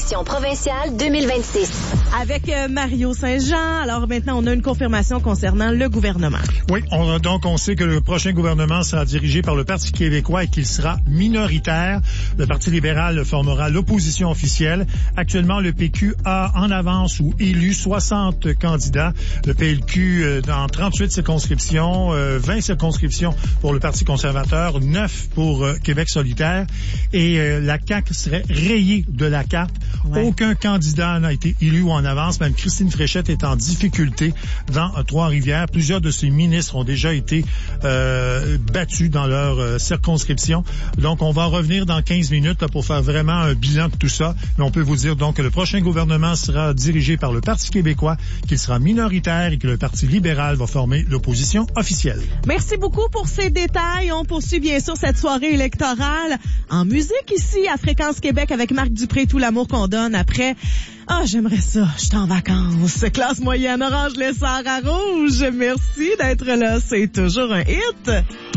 élections provinciales 2026. Avec Mario Saint-Jean. Alors maintenant, on a une confirmation concernant le gouvernement. Oui, on sait que le prochain gouvernement sera dirigé par le Parti québécois et qu'il sera minoritaire. Le Parti libéral formera l'opposition officielle. Actuellement, le PQ a en avance ou élu 60 candidats. Le PLQ dans 38 circonscriptions, 20 circonscriptions pour le Parti conservateur, 9 pour Québec solidaire. Et la CAQ serait rayée de la carte. Ouais. Aucun candidat n'a été élu ou en avance. Même Christine Fréchette est en difficulté dans Trois-Rivières. Plusieurs de ses ministres ont déjà été battus dans leur circonscription. Donc, on va revenir dans 15 minutes là, pour faire vraiment un bilan de tout ça. Mais on peut vous dire donc que le prochain gouvernement sera dirigé par le Parti québécois, qu'il sera minoritaire et que le Parti libéral va former l'opposition officielle. Merci beaucoup pour ces détails. On poursuit bien sûr cette soirée électorale en musique ici à Fréquence Québec avec Marc Dupré, Tout l'amour qu'on donne après. Ah, j'aimerais ça. Je suis en vacances. Classe moyenne orange, les Sarts à rouge. Merci d'être là. C'est toujours un hit.